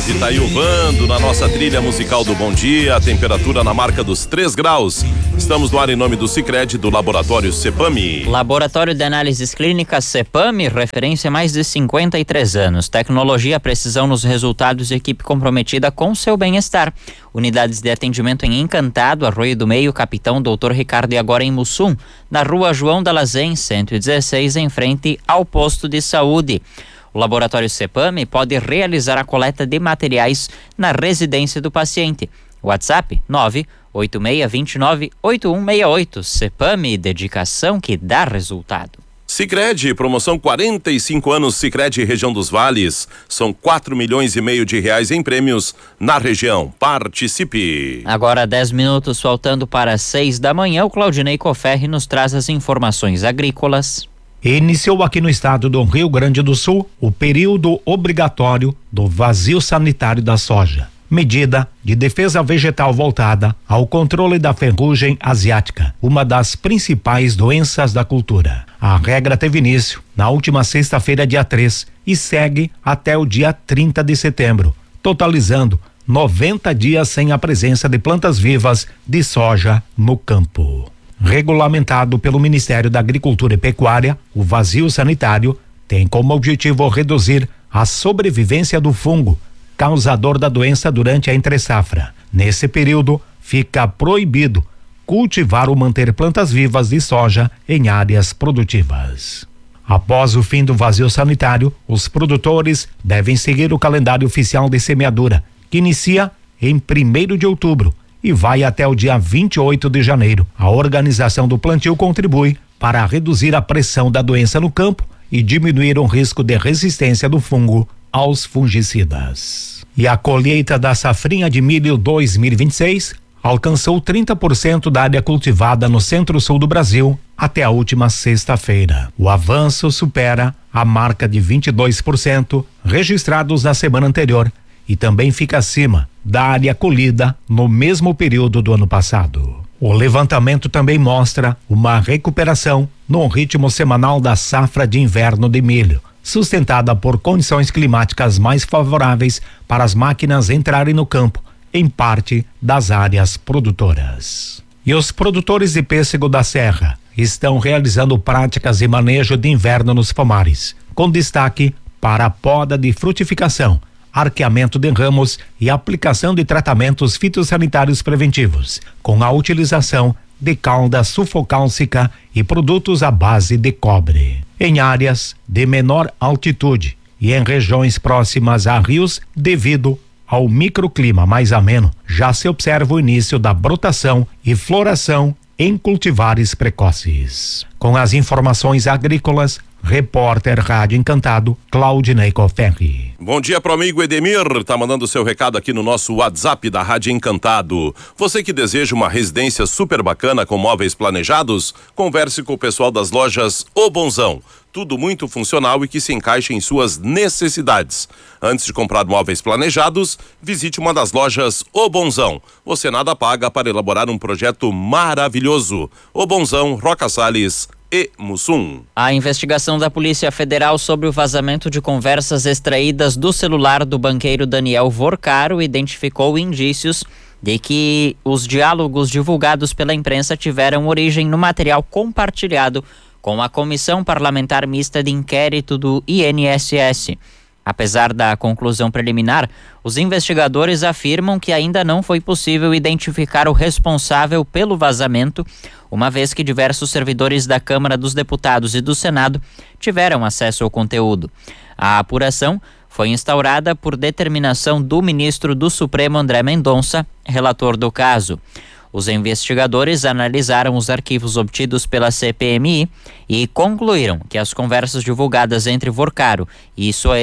9, tá aí o Vando na nossa trilha musical do Bom Dia, a temperatura na marca dos 3 graus. Estamos no ar em nome do Sicredi, do Laboratório Cepami. Laboratório de Análises Clínicas Cepami, referência há mais de 53 anos. Tecnologia, precisão nos resultados e equipe comprometida com seu bem-estar. Unidades de atendimento em Encantado, Arroio do Meio, Capitão Dr. Ricardo e agora em Mussum, na rua João Dalazen, 116, em frente ao posto de saúde. O Laboratório Cepami pode realizar a coleta de materiais na residência do paciente. WhatsApp 986298168. Cepami, dedicação que dá resultado. Sicredi, promoção 45 anos Sicredi Região dos Vales. São 4,5 milhões de reais em prêmios na região. Participe. Agora 10 minutos faltando para 6 da manhã, o Claudinei Coferri nos traz as informações agrícolas. Iniciou aqui no estado do Rio Grande do Sul o período obrigatório do vazio sanitário da soja, medida de defesa vegetal voltada ao controle da ferrugem asiática, uma das principais doenças da cultura. A regra teve início na última sexta-feira, dia 3, e segue até o dia 30 de setembro, totalizando 90 dias sem a presença de plantas vivas de soja no campo. Regulamentado pelo Ministério da Agricultura e Pecuária, o vazio sanitário tem como objetivo reduzir a sobrevivência do fungo, causador da doença durante a entre-safra. Nesse período, fica proibido cultivar ou manter plantas vivas de soja em áreas produtivas. Após o fim do vazio sanitário, os produtores devem seguir o calendário oficial de semeadura, que inicia em 1º de outubro e vai até o dia 28 de janeiro. A organização do plantio contribui para reduzir a pressão da doença no campo e diminuir o risco de resistência do fungo aos fungicidas. E a colheita da safrinha de milho 2026 alcançou 30% da área cultivada no centro-sul do Brasil até a última sexta-feira. O avanço supera a marca de 22% registrados na semana anterior e também fica acima da área colhida no mesmo período do ano passado. O levantamento também mostra uma recuperação no ritmo semanal da safra de inverno de milho, sustentada por condições climáticas mais favoráveis para as máquinas entrarem no campo, em parte das áreas produtoras. E os produtores de pêssego da Serra estão realizando práticas de manejo de inverno nos pomares, com destaque para a poda de frutificação, arqueamento de ramos e aplicação de tratamentos fitossanitários preventivos, com a utilização de calda sulfocálcica e produtos à base de cobre. Em áreas de menor altitude e em regiões próximas a rios, devido ao microclima mais ameno, já se observa o início da brotação e floração em cultivares precoces. Com as informações agrícolas, repórter Rádio Encantado, Claudinei Coferri. Bom dia pro amigo Edemir, tá mandando seu recado aqui no nosso WhatsApp da Rádio Encantado. Você que deseja uma residência super bacana com móveis planejados, converse com o pessoal das lojas O Bonzão. Tudo muito funcional e que se encaixa em suas necessidades. Antes de comprar móveis planejados, visite uma das lojas O Bonzão. Você nada paga para elaborar um projeto maravilhoso. O Bonzão, Roca Salles e Mussum. A investigação da Polícia Federal sobre o vazamento de conversas extraídas do celular do banqueiro Daniel Vorcaro identificou indícios de que os diálogos divulgados pela imprensa tiveram origem no material compartilhado com a Comissão Parlamentar Mista de Inquérito do INSS. Apesar da conclusão preliminar, os investigadores afirmam que ainda não foi possível identificar o responsável pelo vazamento, uma vez que diversos servidores da Câmara dos Deputados e do Senado tiveram acesso ao conteúdo. A apuração foi instaurada por determinação do ministro do Supremo André Mendonça, relator do caso. Os investigadores analisaram os arquivos obtidos pela CPMI e concluíram que as conversas divulgadas entre Vorcaro e sua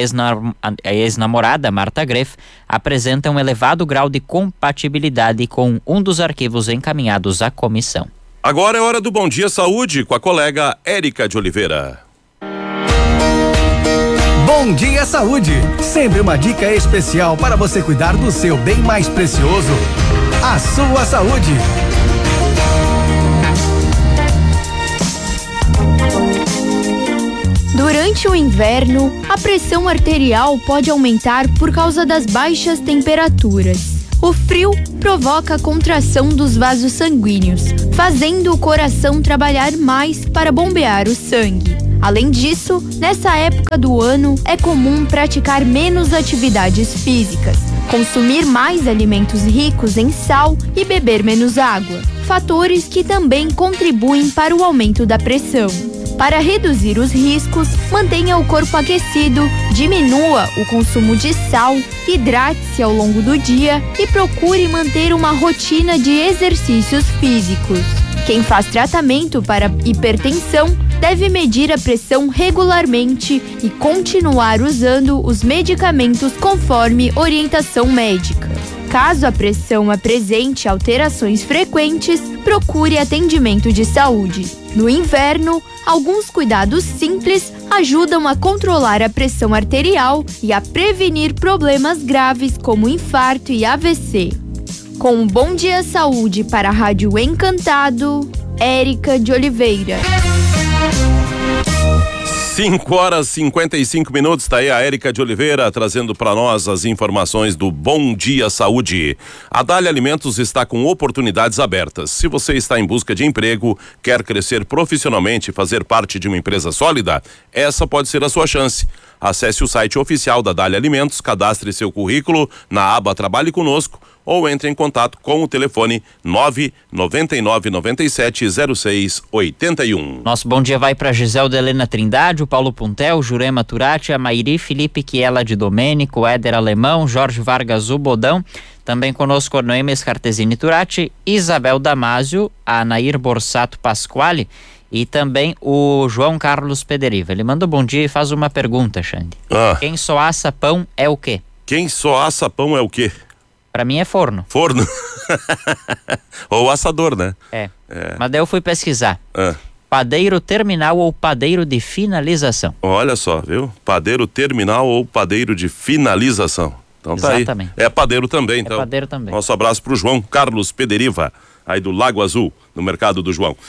ex-namorada, Marta Greff, apresentam elevado grau de compatibilidade com um dos arquivos encaminhados à comissão. Agora é hora do Bom Dia Saúde com a colega Érica de Oliveira. Bom Dia Saúde, sempre uma dica especial para você cuidar do seu bem mais precioso, a sua saúde. Durante o inverno, a pressão arterial pode aumentar por causa das baixas temperaturas. O frio provoca a contração dos vasos sanguíneos, fazendo o coração trabalhar mais para bombear o sangue. Além disso, nessa época do ano, é comum praticar menos atividades físicas, consumir mais alimentos ricos em sal e beber menos água, fatores que também contribuem para o aumento da pressão. Para reduzir os riscos, mantenha o corpo aquecido, diminua o consumo de sal, hidrate-se ao longo do dia e procure manter uma rotina de exercícios físicos. Quem faz tratamento para hipertensão deve medir a pressão regularmente e continuar usando os medicamentos conforme orientação médica. Caso a pressão apresente alterações frequentes, procure atendimento de saúde. No inverno, alguns cuidados simples ajudam a controlar a pressão arterial e a prevenir problemas graves como infarto e AVC. Com um Bom Dia Saúde para a Rádio Encantado, Érica de Oliveira. 5h55, tá aí a Érica de Oliveira trazendo para nós as informações do Bom Dia Saúde. A Dália Alimentos está com oportunidades abertas. Se você está em busca de emprego, quer crescer profissionalmente e fazer parte de uma empresa sólida, essa pode ser a sua chance. Acesse o site oficial da Dália Alimentos, cadastre seu currículo na aba Trabalhe Conosco ou entre em contato com o telefone 999970681. Nosso bom dia vai para Giselda Helena Trindade, o Paulo Puntel, Jurema Turati, a Mairi, Felipe Chiela de Domênico, Éder Alemão, Jorge Vargas Ubodão. Também conosco Noemi Scartesini Turati, Isabel Damásio, a Anair Borsato Pasquale e também o João Carlos Pederiva. Ele manda um bom dia e faz uma pergunta, Xande. Quem só assa pão é o quê? Quem só assa pão é o quê? Pra mim é forno. Forno? Ou assador, né? É. Mas daí eu fui pesquisar. Padeiro terminal ou padeiro de finalização? Olha só, viu? Padeiro terminal ou padeiro de finalização. Então tá aí. Exatamente. É padeiro também, então. É padeiro também. Nosso abraço pro João Carlos Pederiva, aí do Lago Azul, no Mercado do João.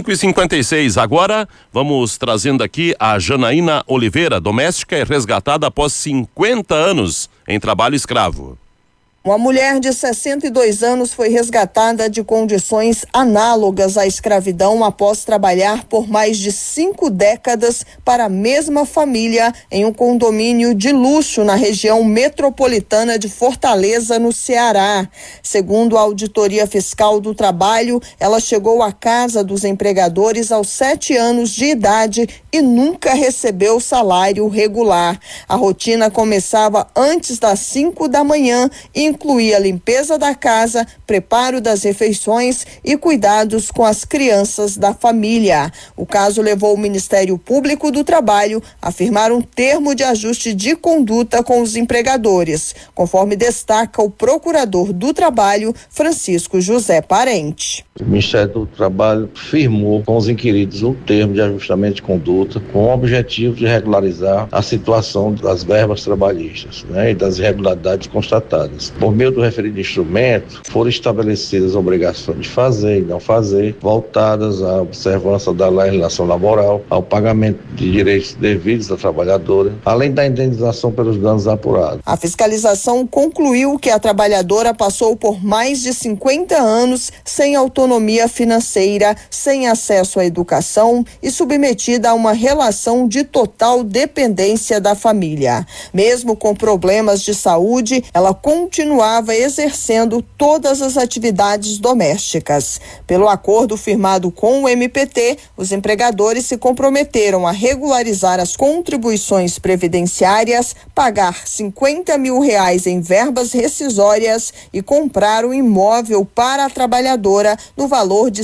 5h56, agora vamos trazendo aqui a Janaína Oliveira, doméstica e resgatada após 50 anos em trabalho escravo. Uma mulher de 62 anos foi resgatada de condições análogas à escravidão após trabalhar por mais de 5 décadas para a mesma família em um condomínio de luxo na região metropolitana de Fortaleza, no Ceará. Segundo a Auditoria Fiscal do Trabalho, ela chegou à casa dos empregadores aos 7 anos de idade e nunca recebeu salário regular. A rotina começava antes das 5 da manhã e incluía a limpeza da casa, preparo das refeições e cuidados com as crianças da família. O caso levou o Ministério Público do Trabalho a firmar um termo de ajuste de conduta com os empregadores, conforme destaca o procurador do Trabalho, Francisco José Parente. O Ministério do Trabalho firmou com os inquiridos um termo de ajustamento de conduta com o objetivo de regularizar a situação das verbas trabalhistas, e das irregularidades constatadas. Por meio do referido instrumento, foram estabelecidas obrigações de fazer e não fazer, voltadas à observância da legislação laboral, ao pagamento de direitos devidos da trabalhadora, além da indenização pelos danos apurados. A fiscalização concluiu que a trabalhadora passou por mais de 50 anos sem autonomia financeira, sem acesso à educação e submetida a uma relação de total dependência da família. Mesmo com problemas de saúde, ela continuava exercendo todas as atividades domésticas. Pelo acordo firmado com o MPT, os empregadores se comprometeram a regularizar as contribuições previdenciárias, pagar R$50 mil em verbas rescisórias e comprar um imóvel para a trabalhadora no valor de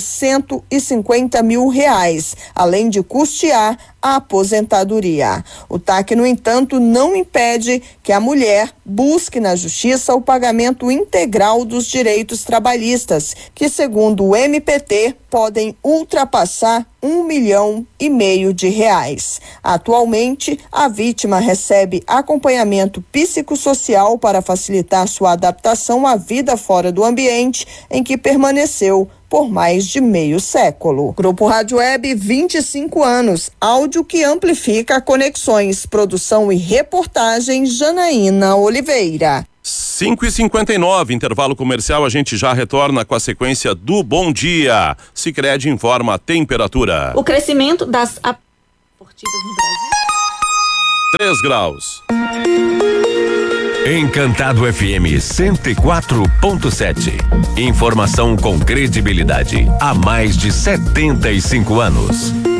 R$150 mil, além de custear a aposentadoria. O TAC, no entanto, não impede que a mulher busque na justiça o pagamento integral dos direitos trabalhistas, que, segundo o MPT, podem ultrapassar R$1,5 milhão. Atualmente, a vítima recebe acompanhamento psicossocial para facilitar sua adaptação à vida fora do ambiente em que permaneceu por mais de meio século. Grupo Rádio Web, 25 anos, áudio que amplifica conexões, produção e reportagem, Janaína Oliveira. 5h59, intervalo comercial, a gente já retorna com a sequência do Bom Dia. Sicredi informa a temperatura. O crescimento das esportivas no Brasil. 3 graus. Encantado FM 104.7. Informação com credibilidade há mais de 75 anos.